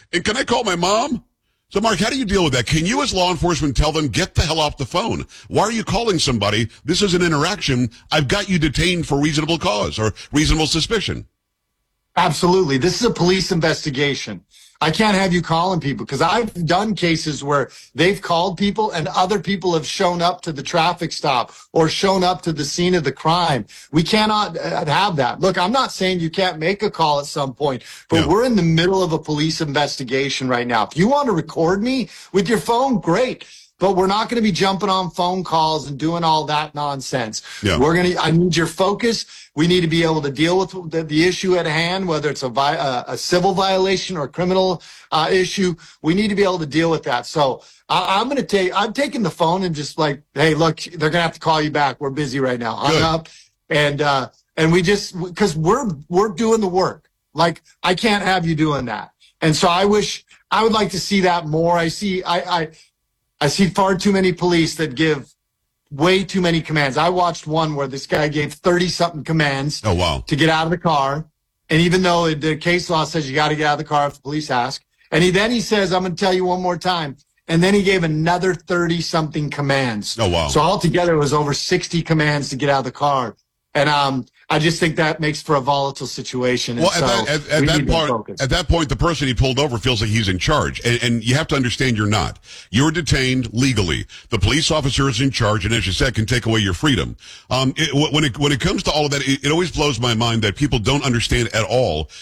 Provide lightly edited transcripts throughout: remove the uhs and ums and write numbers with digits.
And can I call my mom? So, Mark, how do you deal with that? Can you, as law enforcement, tell them, get the hell off the phone? Why are you calling somebody? This is an interaction. I've got you detained for reasonable cause or reasonable suspicion. Absolutely. This is a police investigation. I can't have you calling people because I've done cases where they've called people and other people have shown up to the traffic stop or shown up to the scene of the crime. We cannot have that. Look, I'm not saying you can't make a call at some point, but we're in the middle of a police investigation right now. If you want to record me with your phone, great. But we're not going to be jumping on phone calls and doing all that nonsense. Yeah. I need your focus. We need to be able to deal with the issue at hand, whether it's a civil violation or a criminal issue. We need to be able to deal with that. So I'm taking the phone and just like, hey, look, they're going to have to call you back. We're busy right now. Hung up. And we just, because we're doing the work. Like, I can't have you doing that. And so I would like to see that more. I see far too many police that give way too many commands. I watched one where this guy gave 30-something commands to get out of the car. And even though the case law says you got to get out of the car if the police ask. And he says, I'm going to tell you one more time. And then he gave another 30-something commands. Oh, wow. So altogether, it was over 60 commands to get out of the car. And I just think that makes for a volatile situation. Well, at that point, the person he pulled over feels like he's in charge. And you have to understand you're not. You're detained legally. The police officer is in charge, and as you said, can take away your freedom. When it comes to all of that, it always blows my mind that people don't understand at all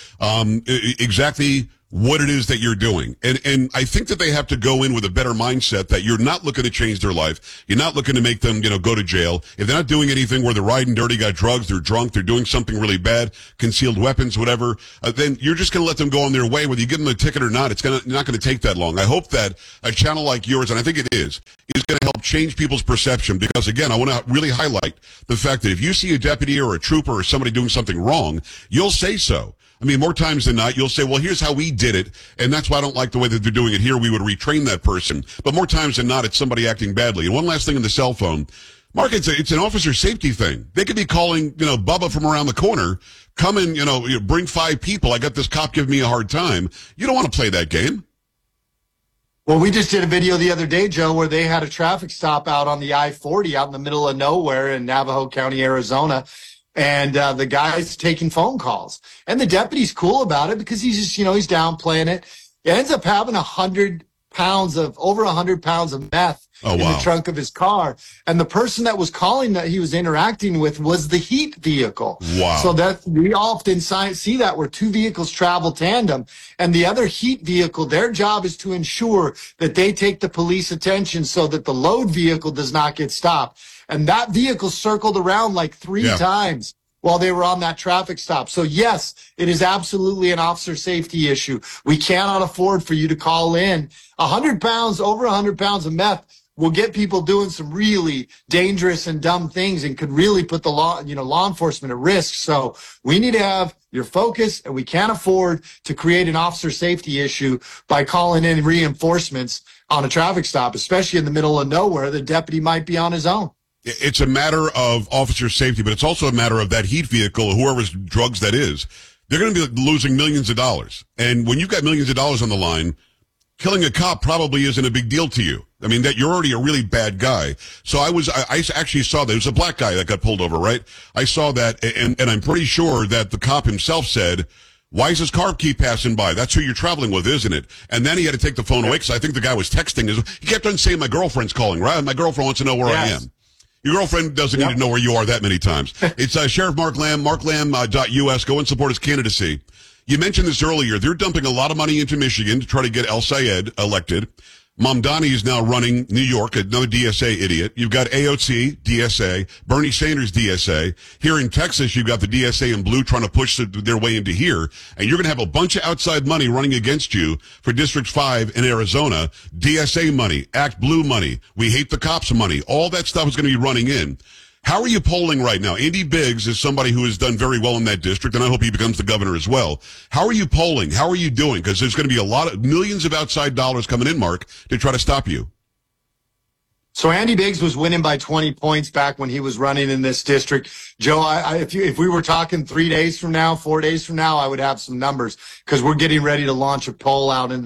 exactly what it is that you're doing. And I think that they have to go in with a better mindset that you're not looking to change their life. You're not looking to make them, go to jail. If they're not doing anything where they're riding dirty, got drugs, they're drunk, they're doing something really bad, concealed weapons, whatever, then you're just going to let them go on their way. Whether you give them a ticket or not, it's not going to take that long. I hope that a channel like yours, and I think it is going to help change people's perception because, again, I want to really highlight the fact that if you see a deputy or a trooper or somebody doing something wrong, you'll say so. I mean, more times than not, you'll say, well, here's how we did it, and that's why I don't like the way that they're doing it here. We would retrain that person. But more times than not, it's somebody acting badly. And one last thing on the cell phone. Mark, it's an officer safety thing. They could be calling, Bubba from around the corner, come and, bring 5 people. I got this cop giving me a hard time. You don't want to play that game. Well, we just did a video the other day, Joe, where they had a traffic stop out on the I-40 out in the middle of nowhere in Navajo County, Arizona. And the guy's taking phone calls. And the deputy's cool about it because he's just, he's downplaying it. He ends up having over 100 pounds of meth in the trunk of his car. And the person that was calling that he was interacting with was the heat vehicle. Wow. So that we often see that where 2 vehicles travel tandem. And the other heat vehicle, their job is to ensure that they take the police attention so that the load vehicle does not get stopped. And that vehicle circled around like 3 times while they were on that traffic stop. So, yes, it is absolutely an officer safety issue. We cannot afford for you to call in. Over 100 pounds of meth will get people doing some really dangerous and dumb things and could really put the law enforcement at risk. So we need to have your focus, and we can't afford to create an officer safety issue by calling in reinforcements on a traffic stop, especially in the middle of nowhere. The deputy might be on his own. It's a matter of officer safety, but it's also a matter of that heat vehicle, or whoever's drugs that is. They're going to be losing millions of dollars. And when you've got millions of dollars on the line, killing a cop probably isn't a big deal to you. I mean, that you're already a really bad guy. So I actually saw that. It was a black guy that got pulled over, right? I saw that, and I'm pretty sure that the cop himself said, why does his car keep passing by? That's who you're traveling with, isn't it? And then he had to take the phone away because I think the guy was texting. He kept on saying, my girlfriend's calling, right? My girlfriend wants to know where I am. Your girlfriend doesn't need to know where you are that many times. It's Sheriff Mark Lamb, marklam.us. Go and support his candidacy. You mentioned this earlier. They're dumping a lot of money into Michigan to try to get El Sayed elected. Mamdani is now running New York, another DSA idiot. You've got AOC, DSA, Bernie Sanders, DSA. Here in Texas, you've got the DSA in blue trying to push their way into here. And you're going to have a bunch of outside money running against you for District 5 in Arizona. DSA money, Act Blue money, We Hate the Cops money. All that stuff is going to be running in. How are you polling right now? Andy Biggs is somebody who has done very well in that district, and I hope he becomes the governor as well. How are you polling? How are you doing? Because there's going to be millions of outside dollars coming in, Mark, to try to stop you. So Andy Biggs was winning by 20 points back when he was running in this district. Joe, if we were talking 3 days from now, 4 days from now, I would have some numbers because we're getting ready to launch a poll out in